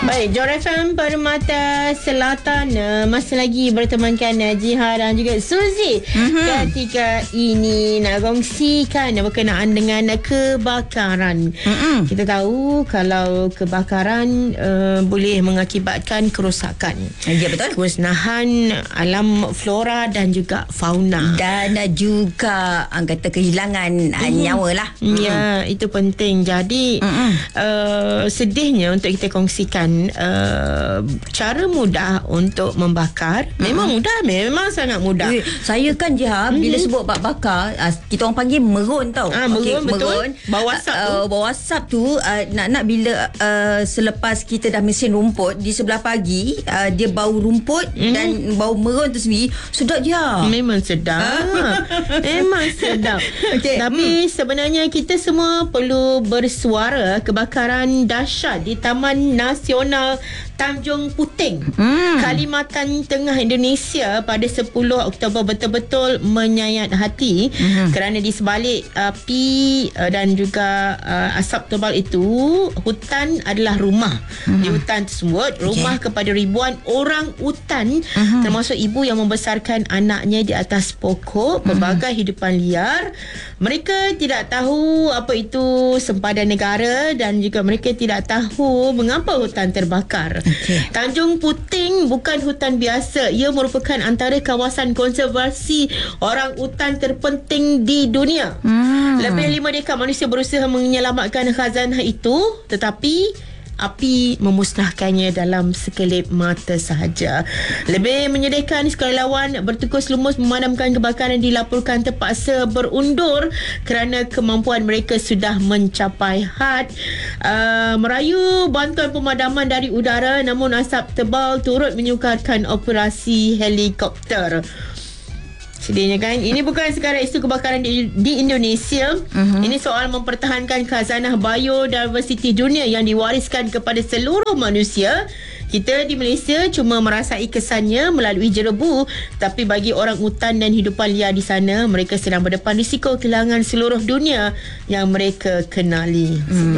Baik, Johor FM Permata Selatan masih lagi bertemankan Jiha dan juga Suzy. Ketika ini nak kongsikan berkenaan dengan kebakaran. Kita tahu kalau kebakaran boleh mengakibatkan kerosakan. Ya, betul. Kemusnahan alam flora dan juga fauna. Dan juga kata kehilangan nyawa lah. Ya, itu penting. Jadi sedihnya untuk kita kongsikan cara mudah untuk membakar. Memang mudah, memang sangat mudah. Saya kan bila sebut bak bakar, kita orang panggil merun tau. Merun, betul. Bawa asap tu nak bila selepas kita dah mesin rumput di sebelah pagi, dia bau rumput dan bau merun tu sendiri sedap je. Memang sedap. Memang sedap. Tapi sebenarnya kita semua perlu bersuara kebakaran dahsyat di Taman Nasional Tanjung Puting, Kalimantan Tengah, Indonesia pada 10 Oktober betul-betul menyayat hati kerana di sebalik api dan juga asap tebal itu, hutan adalah rumah. Di hutan tersebut, rumah kepada ribuan orang utan, termasuk ibu yang membesarkan anaknya di atas pokok, pelbagai hidupan liar. Mereka tidak tahu apa itu sempadan negara dan juga mereka tidak tahu mengapa hutan terbakar. Tanjung Puting bukan hutan biasa. Ia merupakan antara kawasan konservasi orang utan terpenting di dunia. Lebih 5 dekad manusia berusaha menyelamatkan khazanah itu, tetapi api memusnahkannya dalam sekelip mata sahaja. Lebih menyedihkan, sukarelawan bertukus lumus memadamkan kebakaran dilaporkan terpaksa berundur kerana kemampuan mereka sudah mencapai had. Merayu bantuan pemadaman dari udara, namun asap tebal turut menyukarkan operasi helikopter. Sedihnya kan, ini bukan sekadar isu kebakaran di Indonesia. Ini soal mempertahankan khazanah biodiversiti dunia yang diwariskan kepada seluruh manusia. Kita di Malaysia cuma merasai kesannya melalui jerebu, tapi bagi orang utan dan hidupan liar di sana, mereka sedang berdepan risiko kehilangan seluruh dunia yang mereka kenali.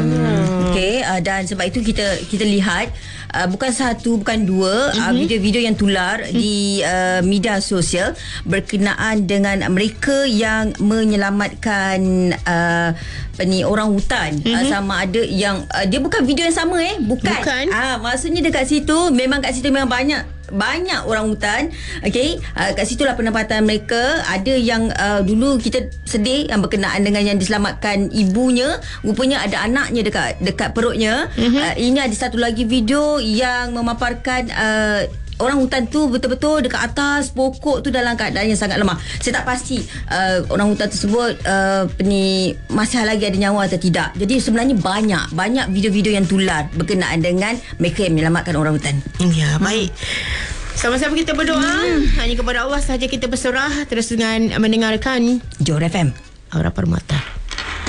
Dan sebab itu kita lihat bukan satu, bukan dua video-video yang tular di media sosial berkenaan dengan mereka yang menyelamatkan orang hutan. Sama ada yang dia bukan video yang sama bukan. Maksudnya dekat situ memang banyak orang hutan. Kat situlah penempatan mereka. Ada yang dulu kita sedih yang berkenaan dengan yang diselamatkan ibunya, rupanya ada anaknya dekat perutnya. Ini ada satu lagi video yang memaparkan orang hutan tu betul-betul dekat atas pokok tu dalam keadaan yang sangat lemah. Saya tak pasti orang hutan tersebut masih lagi ada nyawa atau tidak. Jadi sebenarnya banyak video-video yang tular berkenaan dengan mereka yang menyelamatkan orang hutan. Ya, baik. Sama-sama kita berdoa. Hanya kepada Allah sahaja kita berserah. Terus dengan mendengarkan Johor FM Aura Permata.